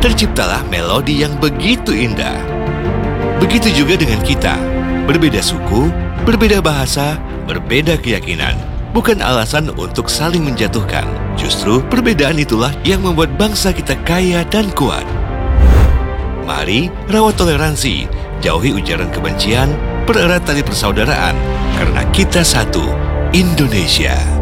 terciptalah melodi yang begitu indah. Begitu juga dengan kita, berbeda suku, berbeda bahasa, berbeda keyakinan, bukan alasan untuk saling menjatuhkan. Justru perbedaan itulah yang membuat bangsa kita kaya dan kuat. Mari rawat toleransi, jauhi ujaran kebencian, pererat tali persaudaraan, karena kita satu, Indonesia.